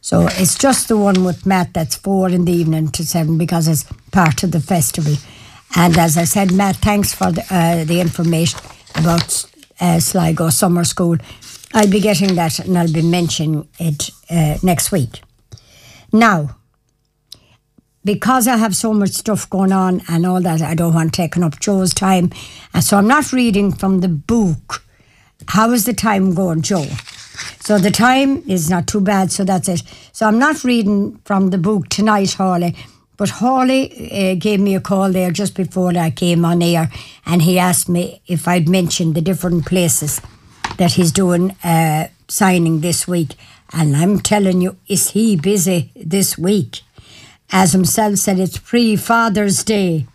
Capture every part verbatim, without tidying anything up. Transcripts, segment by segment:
So it's just the one with Matt that's four in the evening to seven because it's part of the festival. And as I said, Matt, thanks for the, uh, the information about uh, Sligo Summer School. I'll be getting that and I'll be mentioning it uh, next week. Now, because I have so much stuff going on and all that, I don't want taking up Joe's time. And so I'm not reading from the book. How is the time going, Joe? So the time is not too bad, so that's it. So I'm not reading from the book tonight, Hawley. But Hawley uh, gave me a call there just before I came on air, and he asked me if I'd mentioned the different places that he's doing uh, signing this week. And I'm telling you, is he busy this week? As himself said, it's pre-Father's Day.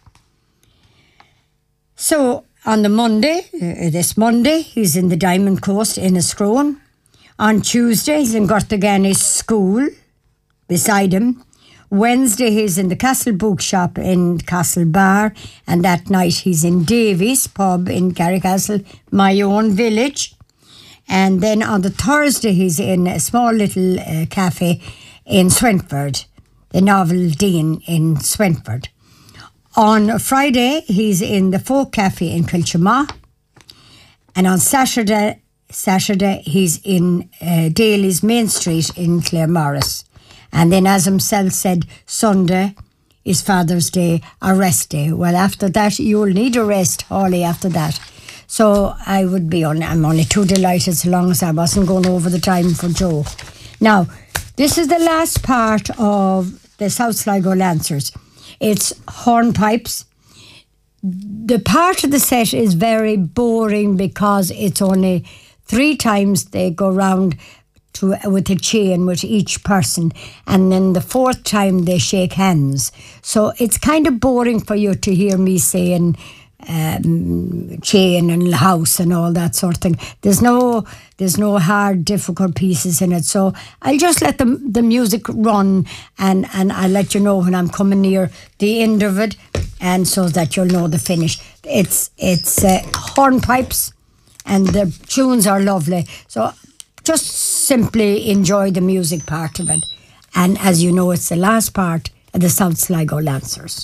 So on the Monday, uh, this Monday, he's in the Diamond Coast in Escrone. On Tuesday, he's in Gortagani's school beside him. Wednesday, he's in the Castle Bookshop in Castlebar, and that night he's in Davies pub in Carricastle, my own village. And then on the Thursday, he's in a small little uh, cafe in Swinford, the Novel Dean in Swinford. On Friday, he's in the Folk Cafe in Kilchama. And on Saturday, Saturday he's in uh, Daly's Main Street in Claremorris. And then, as himself said, Sunday is Father's Day or rest day. Well, after that, you'll need a rest, Hawley, after that. So I would be on, I'm only too delighted so long as I wasn't going over the time for Joe. Now, this is the last part of the South Sligo Lancers. It's hornpipes. The part of the set is very boring because it's only three times they go round to with a chain with each person, and then the fourth time they shake hands. So it's kind of boring for you to hear me saying um, chain and house and all that sort of thing. There's no there's no hard, difficult pieces in it. So I'll just let the the music run, and and I'll let you know when I'm coming near the end of it, and so that you'll know the finish. It's it's uh, hornpipes, and the tunes are lovely. So just simply enjoy the music part of it. And as you know, it's the last part of the South Sligo Lancers.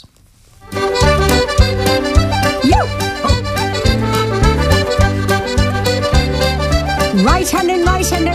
You! Right hand in right hand in